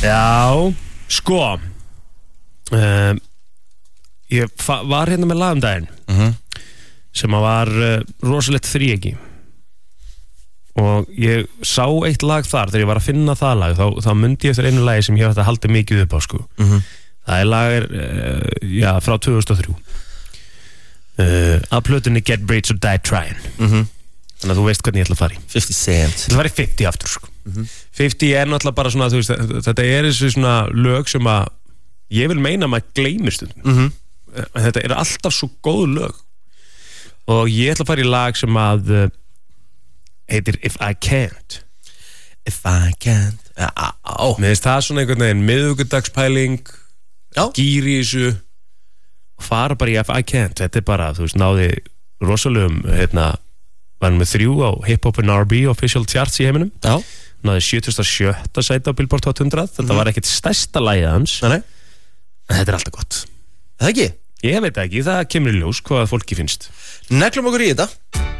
Já, sko Ég var hérna með lag daginn sem að var rosalegt þríegi og ég sá eitt lag þar þegar ég var að finna það lag þá myndi ég eftir einu lagi sem ég hef haldið mikið upp á sko. Það er lag frá 2003 af plötunni Get Rich or Die Trying þannig að þú veist hvernig ég ætla að fara í 50 Cent Það var í 50 aftur sko. 50 er náttúrulega bara svona veist, þetta er þessi svona lög sem að ég vil meina að maður gleymir stundum þetta er alltaf svo góð lög og ég ætla að fara í lag sem að heitir If I Can't Mér finnst það svona einhvern veginn miðvikudagspæling gýr í þessu og fara bara í If I Can't þetta er bara, þú veist, náði rosalegum var með 3 á Hip Hop and R&B official charts í heiminum náði 77. sæti á Billboard Hot 100 þetta var ekkert stærsta lagið hans en þetta er alltaf gott Það ekki? Ég veit ekki, það kemur í ljós hvað fólki finnst Neglum okkur í þetta